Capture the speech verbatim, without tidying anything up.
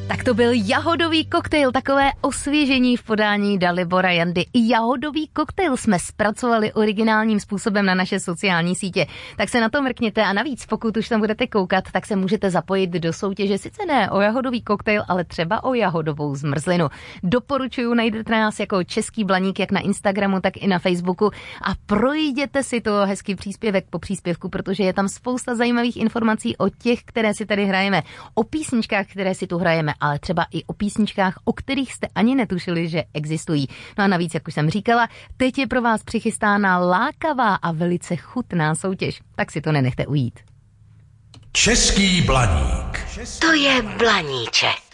Tak to byl jahodový koktejl, takové osvěžení v podání Dalibora Jandy. I jahodový koktejl jsme zpracovali originálním způsobem na naše sociální sítě. Tak se na to mrkněte a navíc, pokud už tam budete koukat, tak se můžete zapojit do soutěže, sice ne o jahodový koktejl, ale třeba o jahodovou zmrzlinu. Doporučuju, najdete nás jako Český Blaník jak na Instagramu, tak i na Facebooku a projděte si to hezký příspěvek po příspěvku, protože je tam spousta zajímavých informací o těch, které si tady hrajeme, o písničkách, které si tu hrajeme, ale třeba i o písničkách, o kterých jste ani netušili, že existují. No a navíc, jak už jsem říkala, teď je pro vás přichystána lákavá a velice chutná soutěž. Tak si to nenechte ujít. Český Blaník. To je Blaníček.